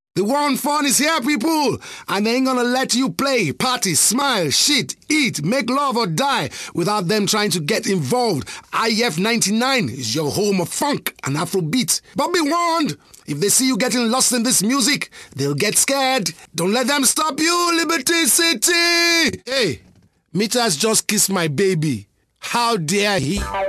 The one fun is here, people, and they ain't gonna let you play, party, smile, shit, eat, make love or die without them trying to get involved. IF99 is your home of funk and Afrobeat. But be warned, if they see you getting lost in this music, they'll get scared. Don't let them stop you, Liberty City! Hey, Meters just kissed my baby. How dare he?